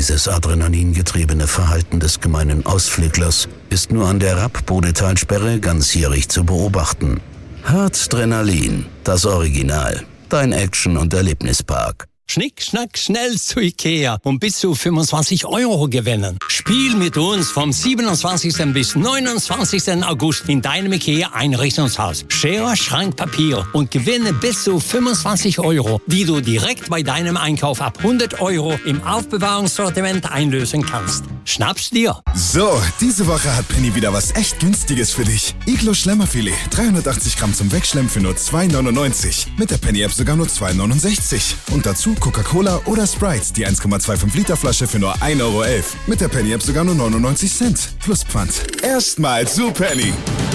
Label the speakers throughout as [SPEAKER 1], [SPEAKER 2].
[SPEAKER 1] Dieses adrenalingetriebene Verhalten des gemeinen Ausflüglers ist nur an der Rapp-Bodetalsperre ganzjährig zu beobachten. Harzdrenalin, das Original. Dein Action- und Erlebnispark.
[SPEAKER 2] Schnick, schnack, schnell zu Ikea und bis zu 25 € gewinnen. Spiel mit uns vom 27. bis 29. August in deinem Ikea-Einrichtungshaus. Schere, Schrank, Papier und gewinne bis zu 25 €, die du direkt bei deinem Einkauf ab 100 € im Aufbewahrungssortiment einlösen kannst. Schnapp's dir!
[SPEAKER 3] So, diese Woche hat Penny wieder was echt Günstiges für dich. Iglo Schlemmerfilet, 380 Gramm zum Wegschlemmen für nur 2,99. Mit der Penny-App sogar nur 2,69. Und dazu Coca-Cola oder Sprite, die 1,25 Liter Flasche für nur 1,11 €. Mit der Penny-App sogar nur 99 Cent. Plus Pfand. Erstmal zu Penny.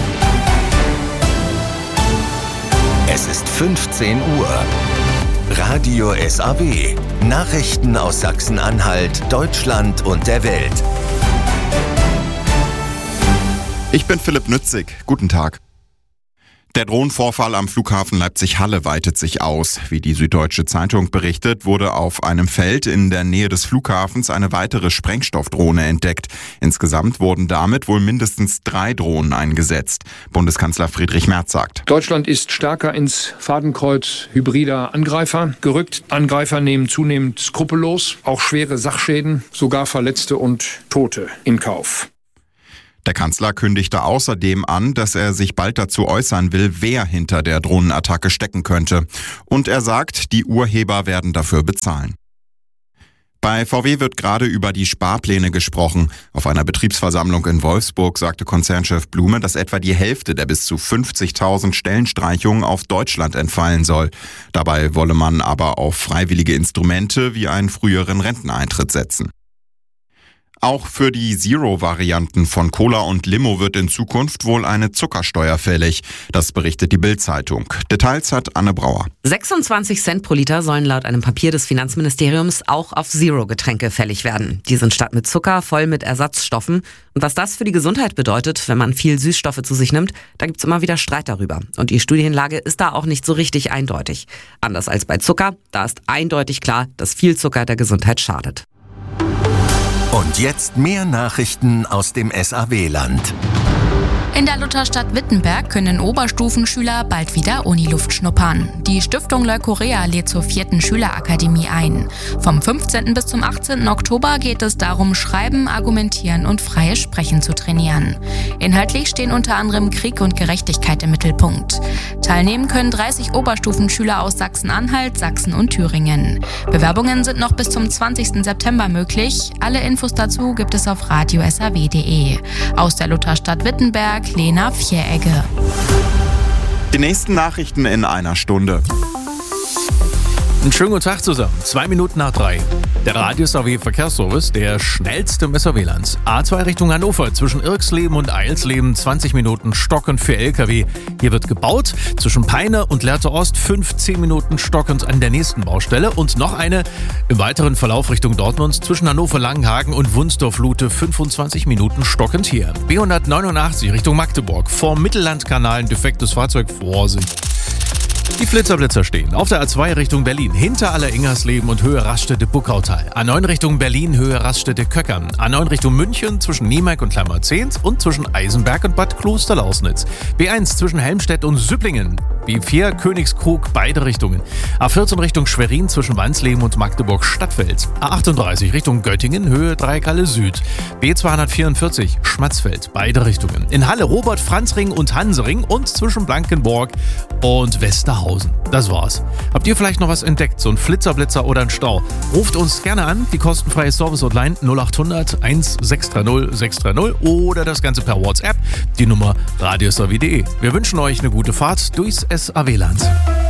[SPEAKER 4] Es ist 15 Uhr. Radio SAW. Nachrichten aus Sachsen-Anhalt, Deutschland und der Welt.
[SPEAKER 5] Ich bin Philipp Nützig. Guten Tag. Der Drohnenvorfall am Flughafen Leipzig-Halle weitet sich aus. Wie die Süddeutsche Zeitung berichtet, wurde auf einem Feld in der Nähe des Flughafens eine weitere Sprengstoffdrohne entdeckt. Insgesamt wurden damit wohl mindestens 3 Drohnen eingesetzt. Bundeskanzler Friedrich Merz sagt:
[SPEAKER 6] Deutschland ist stärker ins Fadenkreuz hybrider Angreifer gerückt. Angreifer nehmen zunehmend skrupellos auch schwere Sachschäden, sogar Verletzte und Tote in Kauf.
[SPEAKER 5] Der Kanzler kündigte außerdem an, dass er sich bald dazu äußern will, wer hinter der Drohnenattacke stecken könnte. Und er sagt, die Urheber werden dafür bezahlen. Bei VW wird gerade über die Sparpläne gesprochen. Auf einer Betriebsversammlung in Wolfsburg sagte Konzernchef Blume, dass etwa die Hälfte der bis zu 50.000 Stellenstreichungen auf Deutschland entfallen soll. Dabei wolle man aber auf freiwillige Instrumente wie einen früheren Renteneintritt setzen. Auch für die Zero-Varianten von Cola und Limo wird in Zukunft wohl eine Zuckersteuer fällig. Das berichtet die Bild-Zeitung. Details hat Anne Brauer.
[SPEAKER 7] 26 Cent pro Liter sollen laut einem Papier des Finanzministeriums auch auf Zero-Getränke fällig werden. Die sind statt mit Zucker voll mit Ersatzstoffen. Und was das für die Gesundheit bedeutet, wenn man viel Süßstoffe zu sich nimmt, da gibt's immer wieder Streit darüber. Und die Studienlage ist da auch nicht so richtig eindeutig. Anders als bei Zucker, da ist eindeutig klar, dass viel Zucker der Gesundheit schadet.
[SPEAKER 4] Und jetzt mehr Nachrichten aus dem SAW-Land.
[SPEAKER 8] In der Lutherstadt Wittenberg können Oberstufenschüler bald wieder Uniluft schnuppern. Die Stiftung Leukorea lädt zur 4. Schülerakademie ein. Vom 15. bis zum 18. Oktober geht es darum, Schreiben, Argumentieren und freies Sprechen zu trainieren. Inhaltlich stehen unter anderem Krieg und Gerechtigkeit im Mittelpunkt. Teilnehmen können 30 Oberstufenschüler aus Sachsen-Anhalt, Sachsen und Thüringen. Bewerbungen sind noch bis zum 20. September möglich. Alle Infos dazu gibt es auf radiosaw.de. Aus der Lutherstadt Wittenberg, Lena Vieregge.
[SPEAKER 5] Die nächsten Nachrichten in einer Stunde.
[SPEAKER 9] Einen schönen guten Tag zusammen. 2 Minuten nach 3. Der Radio SAW Verkehrsservice, der schnellste im SAW-Land. A2 Richtung Hannover, zwischen Irxleben und Eilsleben, 20 Minuten stockend für LKW. Hier wird gebaut. Zwischen Peine und Lehrte Ost, 15 Minuten stockend an der nächsten Baustelle. Und noch eine im weiteren Verlauf Richtung Dortmund, zwischen Hannover-Langenhagen und Wunsdorf-Lute, 25 Minuten stockend hier. B189 Richtung Magdeburg, vor Mittellandkanal ein defektes Fahrzeug, Vorsicht. Die Flitzerblitzer stehen auf der A2 Richtung Berlin, hinter Aller-Ingersleben und Höhe Raststätte-Buckautal. A9 Richtung Berlin, Höhe Raststätte-Köckern. A9 Richtung München, zwischen Niemeck und Klammerzehnt und zwischen Eisenberg und Bad Klosterlausnitz. B1 zwischen Helmstedt und Süpplingen. B4 Königskrug, beide Richtungen. A14 Richtung Schwerin, zwischen Wansleben und Magdeburg-Stadtfeld. A38 Richtung Göttingen, Höhe Dreieckhalle Süd. B244 Schmatzfeld, beide Richtungen. In Halle Robert-Franz-Ring und Hansering und zwischen Blankenburg und Westerhausen. Das war's. Habt ihr vielleicht noch was entdeckt? So ein Flitzerblitzer oder ein Stau? Ruft uns gerne an, die kostenfreie Service-Hotline 0800 1630 630 oder das Ganze per WhatsApp, die Nummer radiosaw.de. Wir wünschen euch eine gute Fahrt durchs SAW-Land.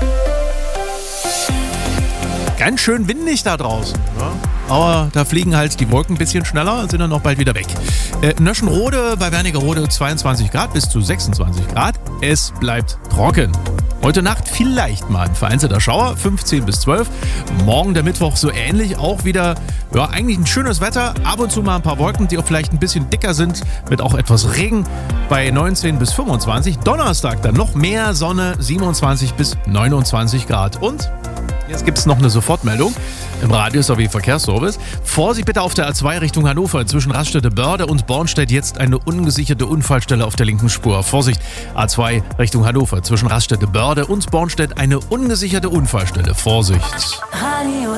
[SPEAKER 9] Ganz schön windig da draußen, ja? Aber da fliegen halt die Wolken ein bisschen schneller, sind dann auch bald wieder weg. Nöschenrode bei Wernigerode 22 Grad bis zu 26 Grad. Es bleibt trocken. Heute Nacht vielleicht mal ein vereinzelter Schauer, 15 bis 12. Morgen der Mittwoch so ähnlich, auch wieder, ja, eigentlich ein schönes Wetter. Ab und zu mal ein paar Wolken, die auch vielleicht ein bisschen dicker sind, mit auch etwas Regen bei 19 bis 25. Donnerstag dann noch mehr Sonne, 27 bis 29 Grad. Und Jetzt gibt es noch eine Sofortmeldung im Radius-AW-Verkehrsservice. Vorsicht bitte auf der A2 Richtung Hannover. Zwischen Raststätte-Börde und Bornstedt jetzt eine ungesicherte Unfallstelle auf der linken Spur. Vorsicht, A2 Richtung Hannover. Zwischen Raststätte-Börde und Bornstedt eine ungesicherte Unfallstelle. Vorsicht.
[SPEAKER 10] Radio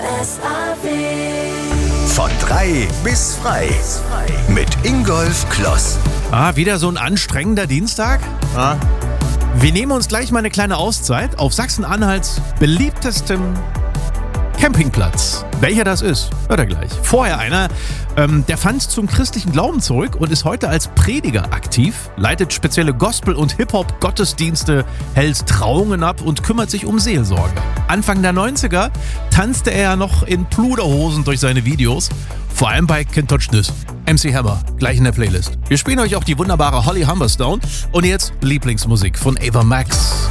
[SPEAKER 10] SAW.
[SPEAKER 4] Von 3 bis frei. Mit Ingolf Kloss.
[SPEAKER 9] Wieder so ein anstrengender Dienstag? Wir nehmen uns gleich mal eine kleine Auszeit auf Sachsen-Anhalts beliebtestem Campingplatz. Welcher das ist, hört ihr gleich. Vorher einer, der fand zum christlichen Glauben zurück und ist heute als Prediger aktiv, leitet spezielle Gospel- und Hip-Hop-Gottesdienste, hält Trauungen ab und kümmert sich um Seelsorge. Anfang der 90er tanzte er ja noch in Pluderhosen durch seine Videos, vor allem bei Can't Touch This. MC Hammer, gleich in der Playlist. Wir spielen euch auch die wunderbare Holly Humberstone und jetzt Lieblingsmusik von Ava Max.